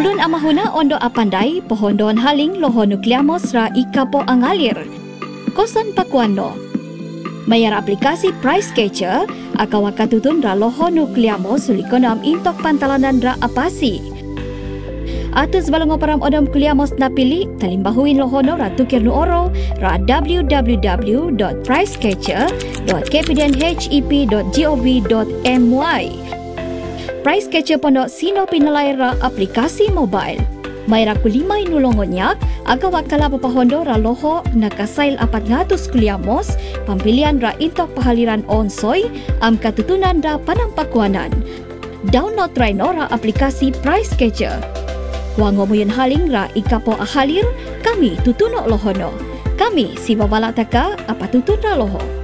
Ulun amahuna ondo apandai pohondon haling loho nukleamos ra ikapo angalir. Kosan pakuano. Mayar aplikasi Price Catcher akawa katutun ra loho nukleamos sulikonam intok pantalanan ra apasi. Atus balong operam odom kuliamos napili talimbahuin lohono ra tukir nu oro ra www.pricecatcher.kpdnhep.gov.my. Price Catcher pondok sino pinalay ra aplikasi mobile. May ra kulimay nulongonyak agawa kala papahondo ra loho nakasail 400 kuliamos pampilian ra intok pahaliran onsoy am katutunan ra panampakuanan. Download try no ra aplikasi Price Catcher. Wango mo yun haling ra ikapo ahalir, kami tutuno lohono. Kami si babala taka apa tutun ra loho.